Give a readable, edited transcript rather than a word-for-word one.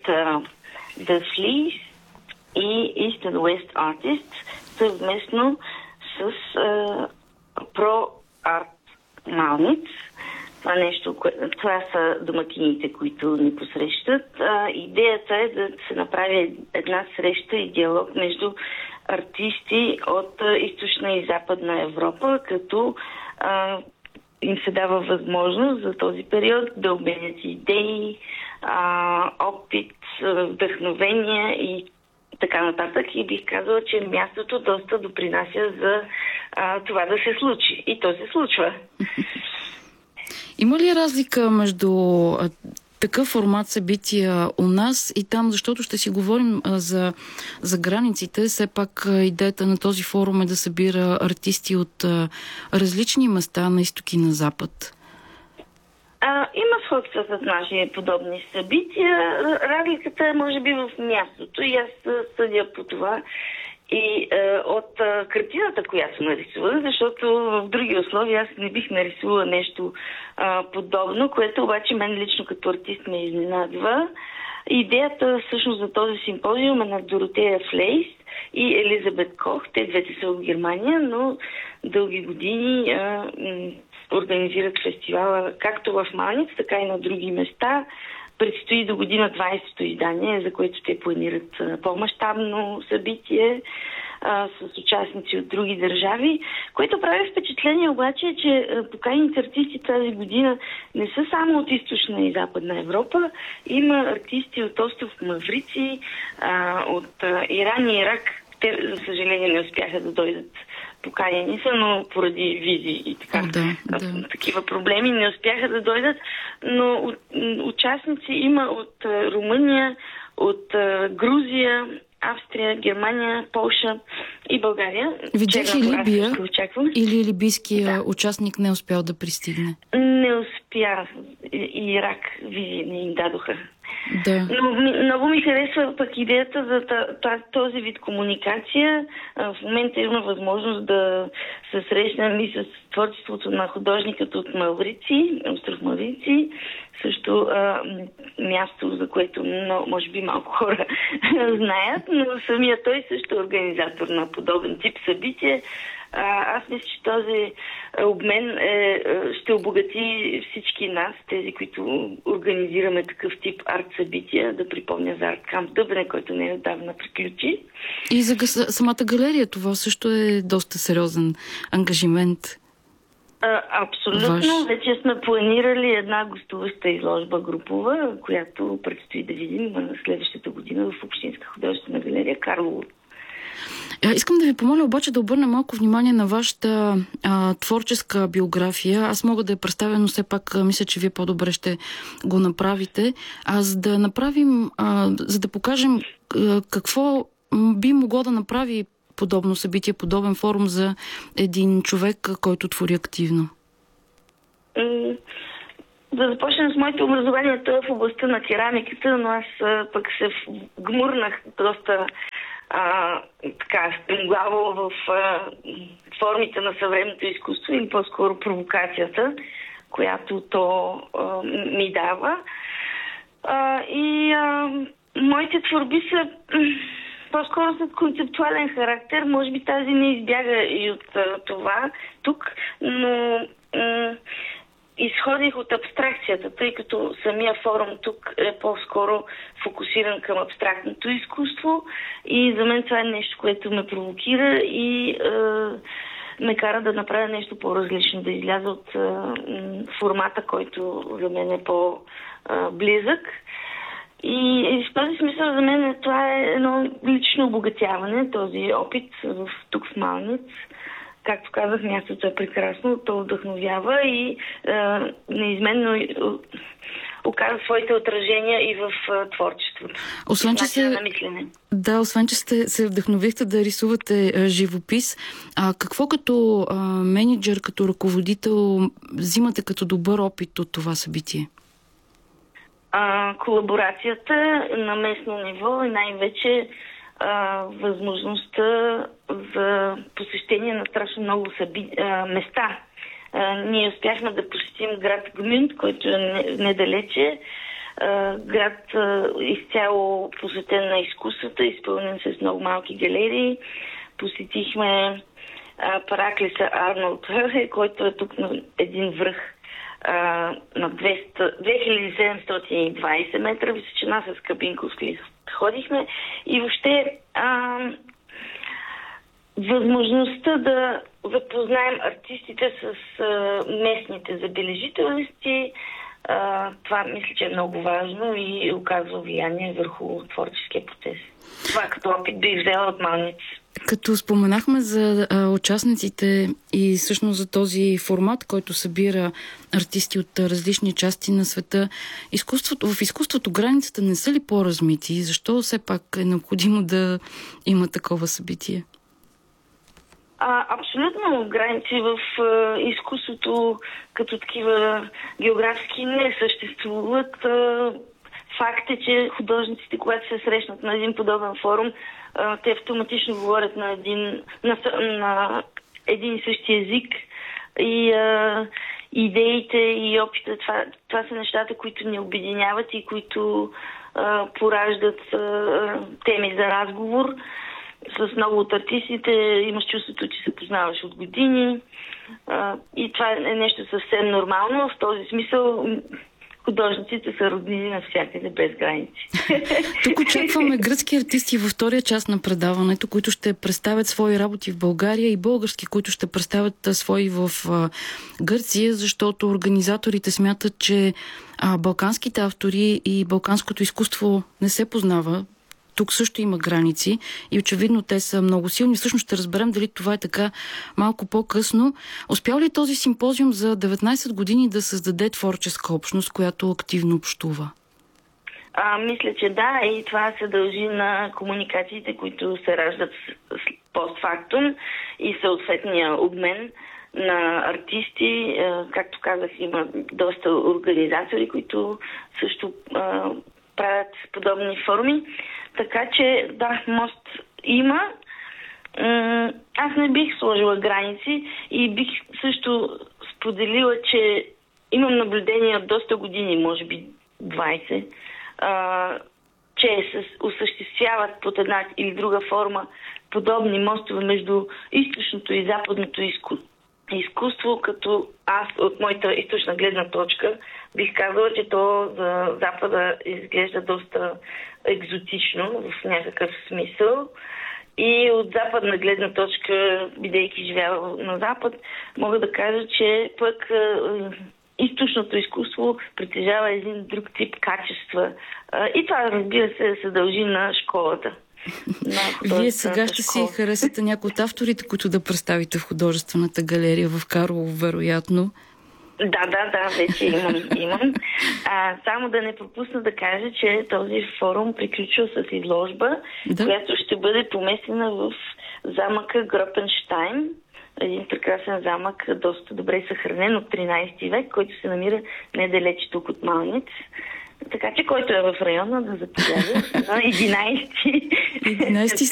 The Fleas и East and West Artists съвместно с Pro Art Malnitz. Това са домакините, които ни посрещат. Идеята е да се направи една среща и диалог между артисти от източна и западна Европа, като им се дава възможност за този период да обменят идеи, опит, вдъхновения и така нататък. И бих казала, че мястото доста допринася за това да се случи. И то се случва. Има ли разлика между такъв формат събития у нас и там, защото ще си говорим за границите. Все пак идеята на този форум е да събира артисти от различни места на изток и на запад. Има сходства с наши подобни събития. Разликата е може би в мястото и аз съдя по това и от картината, която нарисувах, защото в други условия аз не бих нарисувала нещо подобно, което обаче мен лично като артист ме изненадва. Идеята всъщност за този симпозиум е на Доротея Флейс и Елизабет Кох. Те двете са от Германия, но дълги години организират фестивала както в Малниц, така и на други места. Предстои до година 20-то издание, за което те планират по-мащабно събитие с участници от други държави, което прави впечатление обаче, че поканените артисти тази година не са само от източна и западна Европа. Има артисти от остров Маврици, от Иран и Ирак. Те, за съжаление, не успяха да дойдат, поканени са, но поради визи и така, такива проблеми не успяха да дойдат, но участници има от Румъния, от Грузия, Австрия, Германия, Полша и България. Видях и Либия или либийския участник не успял да пристигне? Не успя. И Ирак визи не им дадоха. Да. Но много ми харесва пък идеята за този вид комуникация. В момента има възможност да се срещнем и с творчеството на художникът от Маврици, остров Маврици. Също място, за което може би малко хора знаят, но самия той също е организатор на подобен тип събитие. Аз мисля, че този обмен ще обогати всички нас, тези, които организираме такъв тип арт-събития, да припомня за Арт-Камп Дъбне, който не отдавна приключи. И за самата галерия това също е доста сериозен ангажимент. Абсолютно. Вече сме планирали една гостуваща изложба групова, която предстои да видим следващата година в Общинска художествена галерия Карлово. Искам да ви помоля обаче да обърна малко внимание на вашата творческа биография. Аз мога да я представя, но все пак мисля, че вие по-добре ще го направите. За да направим, за да покажем какво би могло да направи подобно събитие, подобен форум за един човек, който твори активно. Да започнем с моето образование в областта на керамиката, но аз пък се гмурнах доста стремглаво в формите на съвременното изкуство или по-скоро провокацията, която то ми дава. Моите творби са по-скоро с концептуален характер. Може би тази не избяга и от това тук, но изходих от абстракцията, тъй като самия форум тук е по-скоро фокусиран към абстрактното изкуство и за мен това е нещо, което ме провокира и ме кара да направя нещо по-различно, да изляза от формата, който за мен е по-близък. И в този смисъл за мен това е едно лично обогатяване, този опит тук в Малниц. Както казах, мястото е прекрасно, то вдъхновява и неизменно оказва своите отражения и в творчеството. Освен, че се вдъхновихте да рисувате живопис, какво като менеджер, като ръководител взимате като добър опит от това събитие? Колаборацията на местно ниво и най-вече възможността за посещение на страшно много места. Ние успяхме да посетим град Гмюнд, който е недалече. град изцяло посветен на изкуството, изпълнен с много малки галерии. Посетихме Параклиса Арнолд Хърхе, който е тук на един връх на 2720 метра височина с кабинков лифт. Ходихме и въобще възможността да запознаем артистите с местните забележителности, това мисля, че е много важно и оказва влияние върху творческия процес. Това като опит бих взела от Малница. Като споменахме за участниците и всъщност за този формат, който събира артисти от различни части на света, в изкуството границата не са ли по-размити? Защо все пак е необходимо да има такова събитие? Абсолютно граници в изкуството като такива географски не съществуват. Факт е, че художниците, когато се срещнат на един подобен форум, те автоматично говорят на един и същи език и идеите и опита. Това са нещата, които ни обединяват и които пораждат теми за разговор. С много от артистите имаш чувството, че се познаваш от години и това е нещо съвсем нормално. В този смисъл художниците са роднини навсякъде без граници. Тук очакваме гръцки артисти във втория част на предаването, които ще представят свои работи в България, и български, които ще представят свои в Гърция, защото организаторите смятат, че балканските автори и балканското изкуство не се познава. Тук също има граници и очевидно те са много силни. Всъщност ще разберем дали това е така малко по-късно. Успял ли този симпозиум за 19 години да създаде творческа общност, която активно общува? Мисля, че да, и това се дължи на комуникациите, които се раждат постфактум и съответния обмен на артисти. Както казах, има доста организатори, които също правят подобни форми. Така че, да, мост има. Аз не бих сложила граници и бих също споделила, че имам наблюдение от доста години, може би 20, че се осъществяват под една или друга форма подобни мостове между източното и западното изкуство, като аз от моята източна гледна точка бих казала, че то за Запада изглежда доста екзотично в някакъв смисъл. И от западна гледна точка, бидейки живяла на Запад, мога да кажа, че пък източното изкуство притежава един друг тип качества. И това, разбира се дължи на школата. Вие сега ще си харесате някои от авторите, които да представите в художествената галерия в Карлово, вероятно. Да, вече имам. Само да не пропусна да кажа, че този форум приключва с изложба, която ще бъде поместена в замъка Гропенщайн. Един прекрасен замък, доста добре съхранен от 13 век, който се намира недалече тук от Малниц. Така че, който е в района, да заповяда на 11